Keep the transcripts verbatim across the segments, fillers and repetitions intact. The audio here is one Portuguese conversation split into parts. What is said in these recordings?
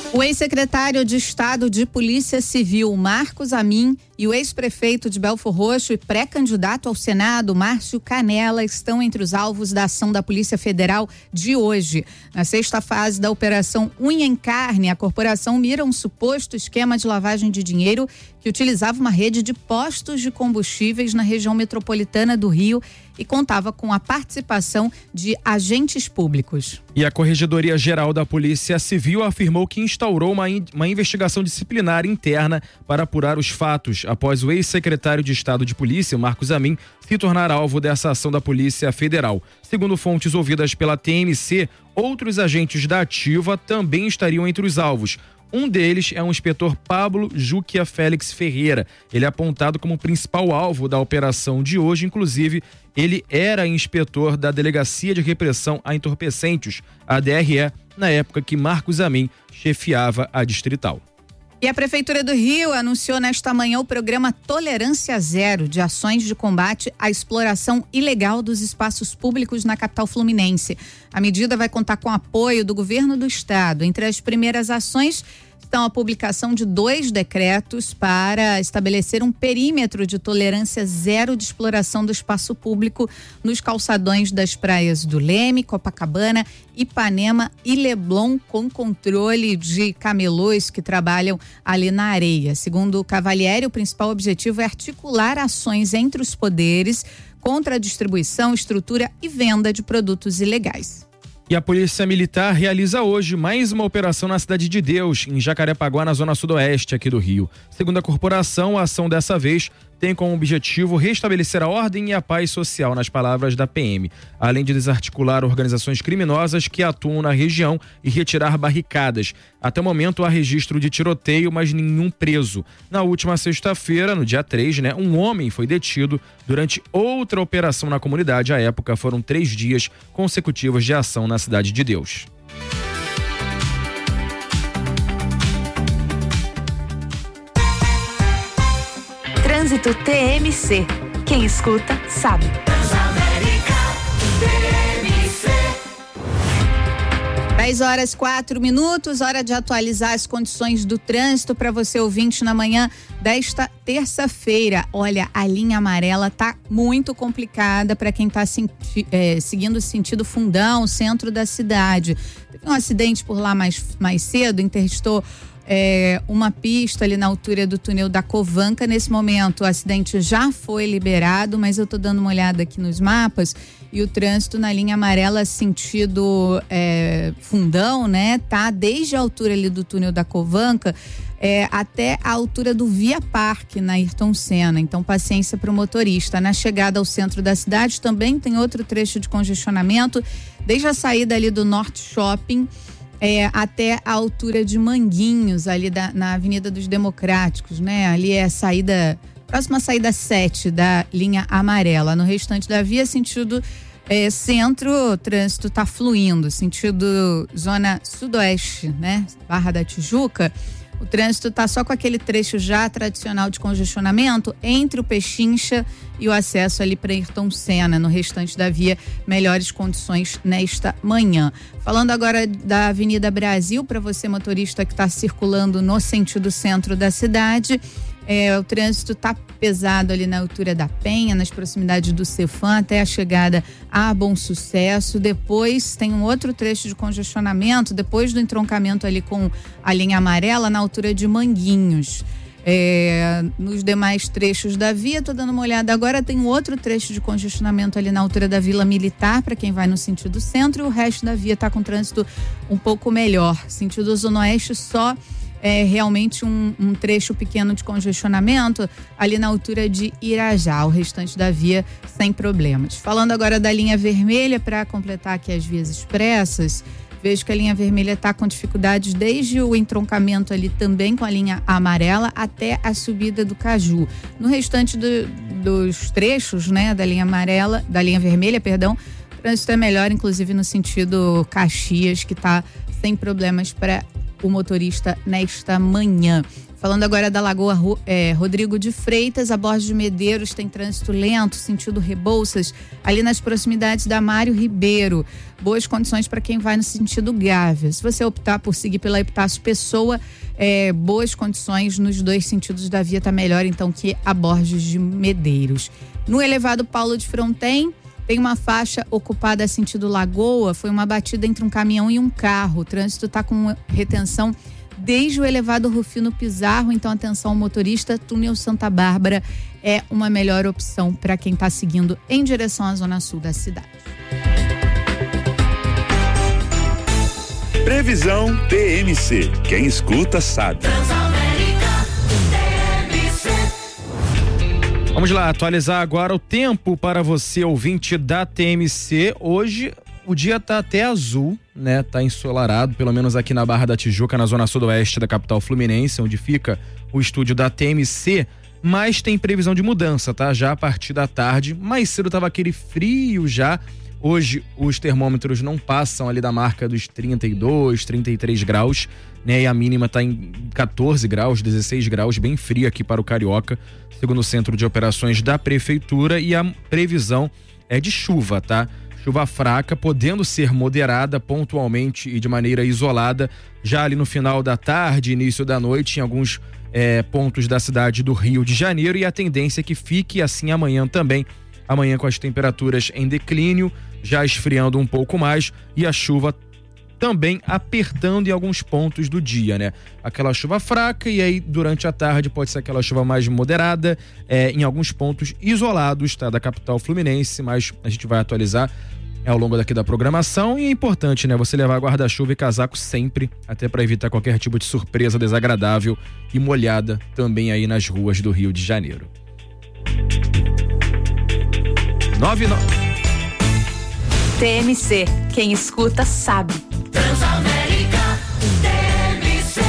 O ex-secretário de Estado de Polícia Civil, Marcos Amin, e o ex-prefeito de Belfor Roxo e pré-candidato ao Senado, Márcio Canella, estão entre os alvos da ação da Polícia Federal de hoje. Na sexta fase da Operação Unha em Carne, a corporação mira um suposto esquema de lavagem de dinheiro que utilizava uma rede de postos de combustíveis na região metropolitana do Rio e contava com a participação de agentes públicos. E a Corregedoria Geral da Polícia Civil afirmou que instaurou uma, in, uma investigação disciplinar interna para apurar os fatos após o ex-secretário de Estado de Polícia, Marcos Amin, se tornar alvo dessa ação da Polícia Federal. Segundo fontes ouvidas pela T M C, outros agentes da Ativa também estariam entre os alvos. Um deles é o inspetor Pablo Juquia Félix Ferreira. Ele é apontado como principal alvo da operação de hoje. Inclusive, ele era inspetor da Delegacia de Repressão a Entorpecentes, a D R E, na época que Marcos Amin chefiava a distrital. E a Prefeitura do Rio anunciou nesta manhã o programa Tolerância Zero, de ações de combate à exploração ilegal dos espaços públicos na capital fluminense. A medida vai contar com apoio do governo do estado. Entre as primeiras ações estão a publicação de dois decretos para estabelecer um perímetro de tolerância zero de exploração do espaço público nos calçadões das praias do Leme, Copacabana, Ipanema e Leblon, com controle de camelôs que trabalham ali na areia. Segundo o Cavalieri, o principal objetivo é articular ações entre os poderes contra a distribuição, estrutura e venda de produtos ilegais. E a Polícia Militar realiza hoje mais uma operação na Cidade de Deus, em Jacarepaguá, na zona sudoeste aqui do Rio. Segundo a corporação, a ação dessa vez tem como objetivo restabelecer a ordem e a paz social, nas palavras da P M, além de desarticular organizações criminosas que atuam na região e retirar barricadas. Até o momento há registro de tiroteio, mas nenhum preso. Na última sexta-feira, no dia três, né, um homem foi detido durante outra operação na comunidade. À época, foram três dias consecutivos de ação na Cidade de Deus. Trânsito T M C. Quem escuta, sabe. dez horas, quatro minutos, hora de atualizar as condições do trânsito para você ouvinte na manhã desta terça-feira. Olha, a linha amarela tá muito complicada para quem tá é, seguindo o sentido Fundão, centro da cidade. Teve um acidente por lá mais, mais cedo, interditou É, uma pista ali na altura do túnel da Covanca. Nesse momento o acidente já foi liberado, mas eu tô dando uma olhada aqui nos mapas e o trânsito na linha amarela sentido é, Fundão, né? Tá desde a altura ali do túnel da Covanca é, até a altura do Via Parque, na Ayrton Senna. Então paciência para o motorista. Na chegada ao centro da cidade também tem outro trecho de congestionamento, desde a saída ali do Norte Shopping É, até a altura de Manguinhos, ali da, na Avenida dos Democráticos, né? Ali é a saída, próxima saída sete da linha amarela. No restante da via, sentido é, centro, o trânsito tá fluindo, sentido zona sudoeste, né? Barra da Tijuca. O trânsito tá só com aquele trecho já tradicional de congestionamento entre o Pechincha e o acesso ali para Ayrton Senna. No restante da via, melhores condições nesta manhã. Falando agora da Avenida Brasil, para você motorista que está circulando no sentido centro da cidade, é, o trânsito tá pesado ali na altura da Penha, nas proximidades do Cefam, até a chegada a Bom Sucesso. Depois tem um outro trecho de congestionamento, depois do entroncamento ali com a linha amarela, na altura de Manguinhos. É, nos demais trechos da via, tô dando uma olhada agora, tem um outro trecho de congestionamento ali na altura da Vila Militar, para quem vai no sentido centro, e o resto da via tá com trânsito um pouco melhor. Sentido Zona Oeste, só é realmente um, um trecho pequeno de congestionamento ali na altura de Irajá, o restante da via sem problemas. Falando agora da linha vermelha, para completar aqui as vias expressas, vejo que a linha vermelha está com dificuldades desde o entroncamento ali também com a linha amarela até a subida do Caju. No restante do, dos trechos, né, da linha amarela, da linha vermelha, perdão, o trânsito é melhor, inclusive no sentido Caxias, que está sem problemas para o motorista nesta manhã. Falando agora da Lagoa é, Rodrigo de Freitas, a Borges de Medeiros tem trânsito lento, sentido Rebouças, ali nas proximidades da Mário Ribeiro. Boas condições para quem vai no sentido Gávea. Se você optar por seguir pela Epitácio Pessoa, é, boas condições nos dois sentidos da via, tá melhor então que a Borges de Medeiros. No elevado Paulo de Fronten, tem uma faixa ocupada sentido Lagoa, foi uma batida entre um caminhão e um carro. O trânsito está com retenção desde o elevado Rufino Pizarro, então atenção motorista, túnel Santa Bárbara é uma melhor opção para quem está seguindo em direção à zona sul da cidade. Previsão T M C, quem escuta sabe. Vamos lá, atualizar agora o tempo para você, ouvinte da T M C. Hoje o dia tá até azul, né? Tá ensolarado, pelo menos aqui na Barra da Tijuca, na zona sudoeste da capital fluminense, onde fica o estúdio da T M C, mas tem previsão de mudança, tá? Já a partir da tarde, mais cedo tava aquele frio já. Hoje os termômetros não passam ali da marca dos trinta e dois, trinta e três graus, né? E a mínima tá em quatorze graus, dezesseis graus, bem fria aqui para o Carioca, segundo o Centro de Operações da Prefeitura, e a previsão é de chuva, tá? Chuva fraca, podendo ser moderada pontualmente e de maneira isolada, já ali no final da tarde, início da noite, em alguns é, pontos da cidade do Rio de Janeiro, e a tendência é que fique assim amanhã também. Amanhã com as temperaturas em declínio, já esfriando um pouco mais, e a chuva também apertando em alguns pontos do dia, né? Aquela chuva fraca, e aí durante a tarde pode ser aquela chuva mais moderada, é, em alguns pontos isolados, tá? Da capital fluminense, mas a gente vai atualizar ao longo daqui da programação, e é importante, né? Você levar guarda-chuva e casaco sempre, até para evitar qualquer tipo de surpresa desagradável e molhada também aí nas ruas do Rio de Janeiro. Nove, no... T M C, quem escuta sabe. Transamérica T M C.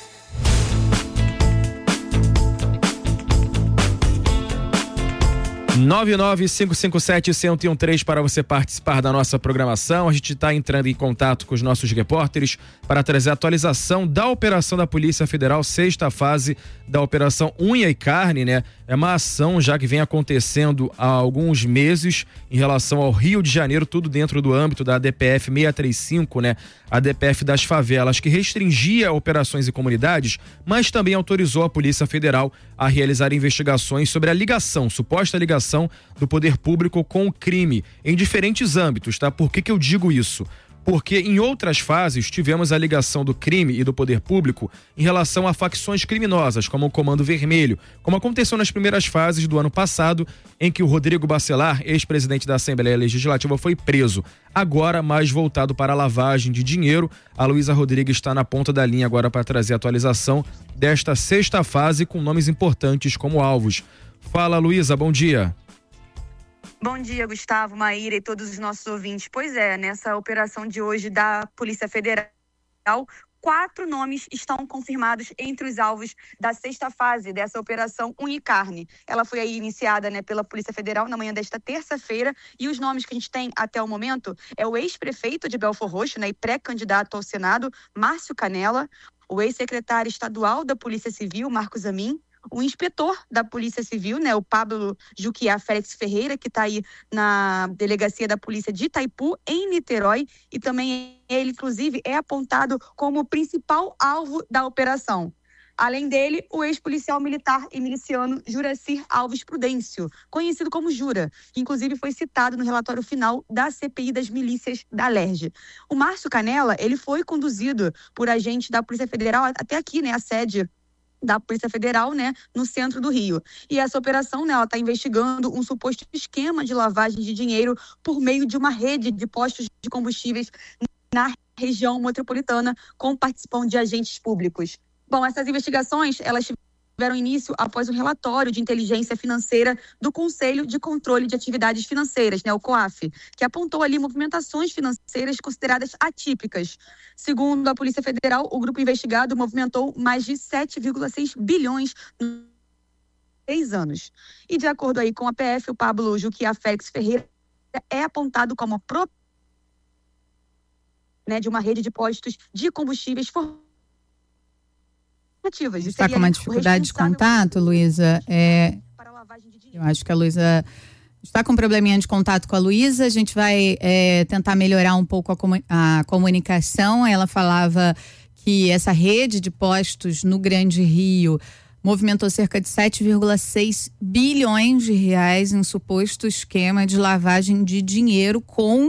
nove nove cinco cinco sete, um zero um três para você participar da nossa programação. A gente está entrando em contato com os nossos repórteres para trazer a atualização da operação da Polícia Federal, sexta fase da Operação Unha e Carne, né? É uma ação já que vem acontecendo há alguns meses em relação ao Rio de Janeiro, tudo dentro do âmbito da A D P F seiscentos e trinta e cinco, né? A D P F das favelas, que restringia operações em comunidades, mas também autorizou a Polícia Federal a realizar investigações sobre a ligação, suposta ligação do poder público com o crime em diferentes âmbitos, tá? Por que que eu digo isso? Porque em outras fases tivemos a ligação do crime e do poder público em relação a facções criminosas, como o Comando Vermelho, como aconteceu nas primeiras fases do ano passado, em que o Rodrigo Bacelar, ex-presidente da Assembleia Legislativa, foi preso. Agora, mais voltado para a lavagem de dinheiro, a Luísa Rodrigues está na ponta da linha agora para trazer a atualização desta sexta fase com nomes importantes como alvos. Fala, Luísa, bom dia. Bom dia, Gustavo, Maíra e todos os nossos ouvintes. Pois é, nessa operação de hoje da Polícia Federal, quatro nomes estão confirmados entre os alvos da sexta fase dessa Operação Unha e Carne. Ela foi aí iniciada, né, pela Polícia Federal na manhã desta terça-feira, e os nomes que a gente tem até o momento é o ex-prefeito de Belfor Roxo, né, e pré-candidato ao Senado, Márcio Canella, o ex-secretário estadual da Polícia Civil, Marcos Amin, o inspetor da Polícia Civil, né, o Pablo Juquiá Félix Ferreira, que está aí na delegacia da Polícia de Itaipu, em Niterói, e também ele, inclusive, é apontado como o principal alvo da operação. Além dele, o ex-policial militar e miliciano Juracir Alves Prudêncio, conhecido como Jura, que inclusive foi citado no relatório final da C P I das milícias da Alerj. O Márcio Canella, ele foi conduzido por agentes da Polícia Federal até aqui, né, a sede da Polícia Federal, né, no centro do Rio. E essa operação, né, ela está investigando um suposto esquema de lavagem de dinheiro por meio de uma rede de postos de combustíveis na região metropolitana, com participação de agentes públicos. Bom, essas investigações, elas tiveram início após o relatório de inteligência financeira do Conselho de Controle de Atividades Financeiras, né, o COAF, que apontou ali movimentações financeiras consideradas atípicas. Segundo a Polícia Federal, o grupo investigado movimentou mais de sete vírgula seis bilhões em três anos. E de acordo aí com a P F, o Pablo Juquiá Félix Ferreira é apontado como pro, né, de uma rede de postos de combustíveis for alternativas. Está com uma dificuldade de contato, Luísa? É, eu acho que a Luísa está com um probleminha de contato com a Luísa. A gente vai é, tentar melhorar um pouco a, comu- a comunicação. Ela falava que essa rede de postos no Grande Rio movimentou cerca de sete vírgula seis bilhões de reais em suposto esquema de lavagem de dinheiro com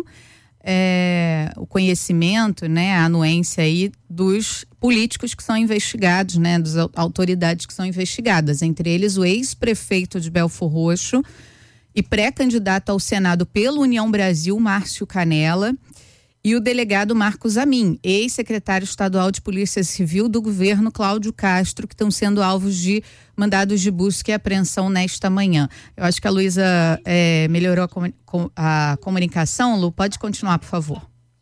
é, o conhecimento, né, a anuência aí dos políticos que são investigados, né, das autoridades que são investigadas, entre eles o ex-prefeito de Belfor Roxo e pré-candidato ao Senado pelo União Brasil, Márcio Canella, e o delegado Marcos Amin, ex-secretário estadual de Polícia Civil do governo Cláudio Castro, que estão sendo alvos de mandados de busca e apreensão nesta manhã. Eu acho que a Luísa é, melhorou a, comu- a comunicação. Lu, pode continuar, por favor.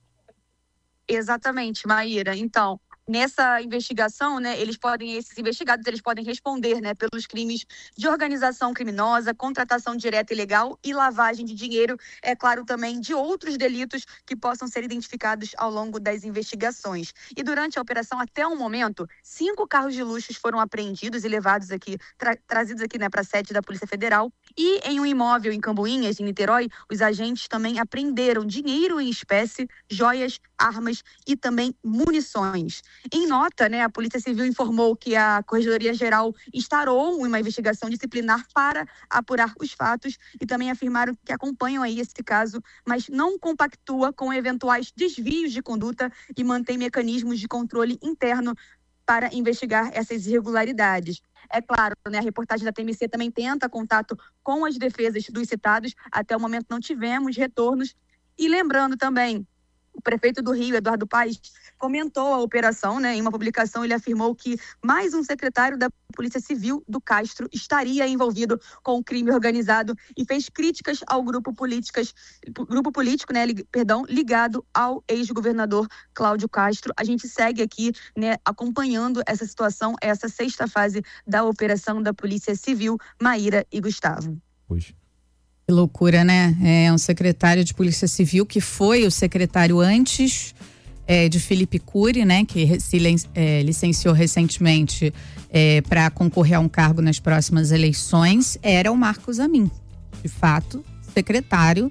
Exatamente, Maíra. Então, nessa investigação, né, eles podem, esses investigados, eles podem responder, né, pelos crimes de organização criminosa, contratação direta ilegal e lavagem de dinheiro, é claro, também de outros delitos que possam ser identificados ao longo das investigações. E durante a operação, até o momento, cinco carros de luxo foram apreendidos e levados aqui, tra- trazidos aqui, né, para a sede da Polícia Federal. E em um imóvel em Camboinhas, em Niterói, os agentes também apreenderam dinheiro em espécie, joias, armas e também munições. Em nota, né, a Polícia Civil informou que a Corregedoria Geral instaurou uma investigação disciplinar para apurar os fatos e também afirmaram que acompanham aí esse caso, mas não compactua com eventuais desvios de conduta e mantém mecanismos de controle interno para investigar essas irregularidades. É claro, né, a reportagem da T M C também tenta contato com as defesas dos citados. Até o momento não tivemos retornos. E lembrando também, o prefeito do Rio, Eduardo Paes, comentou a operação, né? Em uma publicação ele afirmou que mais um secretário da Polícia Civil do Castro estaria envolvido com o crime organizado e fez críticas ao grupo, políticas, grupo político, né, li, perdão, ligado ao ex-governador Cláudio Castro. A gente segue aqui, né, acompanhando essa situação, essa sexta fase da operação da Polícia Civil. Maíra e Gustavo. Hoje. Que loucura, né? É um secretário de Polícia Civil que foi o secretário antes é, de Felipe Cury, né? Que se é, licenciou recentemente é, para concorrer a um cargo nas próximas eleições. Era o Marcos Amin, de fato, secretário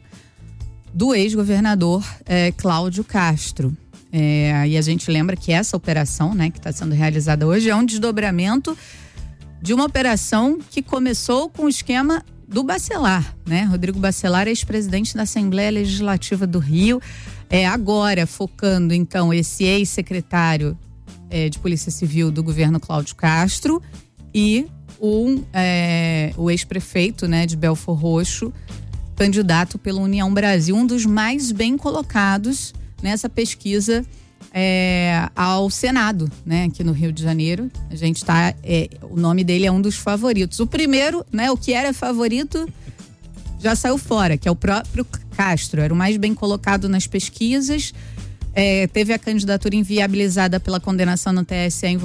do ex-governador é, Cláudio Castro. É, e a gente lembra que essa operação, né, que está sendo realizada hoje, é um desdobramento de uma operação que começou com o esquema do Bacelar, né? Rodrigo Bacelar, ex-presidente da Assembleia Legislativa do Rio, é agora focando então esse ex-secretário é, de Polícia Civil do governo Cláudio Castro e um, é, o ex-prefeito, né, de Belfor Roxo, candidato pela União Brasil, um dos mais bem colocados nessa pesquisa é, ao Senado, né, aqui no Rio de Janeiro. A gente tá, é, o nome dele é um dos favoritos. O primeiro, né, o que era favorito já saiu fora, que é o próprio Castro, era o mais bem colocado nas pesquisas, é, teve a candidatura inviabilizada pela condenação no T S E em